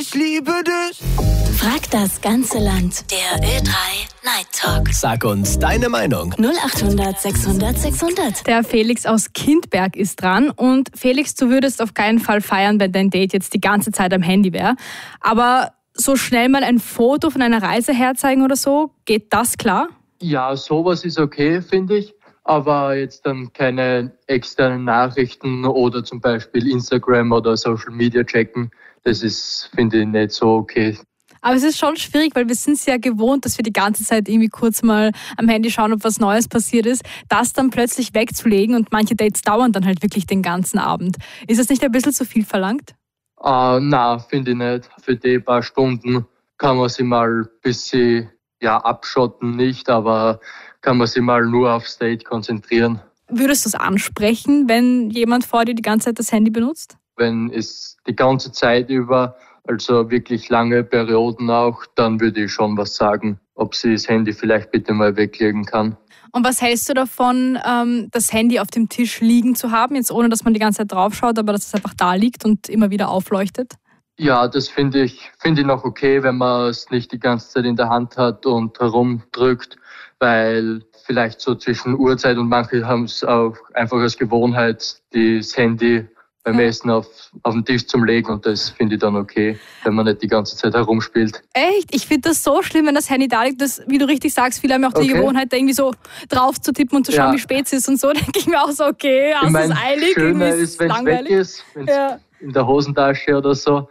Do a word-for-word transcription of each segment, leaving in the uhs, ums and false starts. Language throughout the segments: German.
ich liebe dich. Frag das ganze Land. Der Ö drei Night Talk. Sag uns deine Meinung. null acht hundert sechshundert sechshundert. Der Felix aus Kindberg ist dran. Und Felix, du würdest auf keinen Fall feiern, wenn dein Date jetzt die ganze Zeit am Handy wäre. Aber so schnell mal ein Foto von einer Reise herzeigen oder so, geht das klar? Ja, sowas ist okay, finde ich. Aber jetzt dann keine externen Nachrichten oder zum Beispiel Instagram oder Social Media checken. Das ist, finde ich, nicht so okay. Aber es ist schon schwierig, weil wir sind es ja gewohnt, dass wir die ganze Zeit irgendwie kurz mal am Handy schauen, ob was Neues passiert ist. Das dann plötzlich wegzulegen und manche Dates dauern dann halt wirklich den ganzen Abend. Ist das nicht ein bisschen zu viel verlangt? Uh, na, finde ich nicht. Für die paar Stunden kann man sich mal ein bisschen ja, abschotten, nicht, aber kann man sich mal nur aufs Date konzentrieren. Würdest du es ansprechen, wenn jemand vor dir die ganze Zeit das Handy benutzt? Wenn es die ganze Zeit über, also wirklich lange Perioden auch, dann würde ich schon was sagen, ob sie das Handy vielleicht bitte mal weglegen kann. Und was hältst du davon, das Handy auf dem Tisch liegen zu haben, jetzt ohne, dass man die ganze Zeit drauf schaut, aber dass es einfach da liegt und immer wieder aufleuchtet? Ja, das finde ich, finde ich noch okay, wenn man es nicht die ganze Zeit in der Hand hat und herumdrückt, weil vielleicht so zwischen Uhrzeit und manche haben es auch einfach als Gewohnheit, das Handy beim Ja. Essen auf, auf den Tisch zum Legen und das finde ich dann okay, wenn man nicht die ganze Zeit herumspielt. Echt? Ich finde das so schlimm, wenn das Handy da liegt, dass, wie du richtig sagst, viele haben ja auch die Okay. Gewohnheit, da irgendwie so drauf zu tippen und zu schauen, Ja. wie spät es ist und so. Da denke ich mir auch so, okay, hast Ich du meine, es eilig? schöner Irgendwie ist, wenn es weg langweilig. ist, wenn es Ja. in der Hosentasche oder so.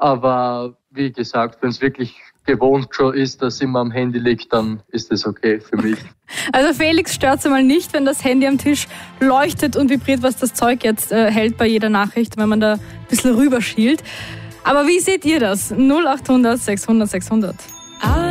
Aber wie gesagt, wenn es wirklich gewohnt schon ist, dass immer am Handy liegt, dann ist das okay für mich. Also Felix stört es einmal nicht, wenn das Handy am Tisch leuchtet und vibriert, was das Zeug jetzt äh, hält bei jeder Nachricht, wenn man da ein bisschen rüberschielt. Aber wie seht ihr das? null acht hundert sechshundert sechshundert.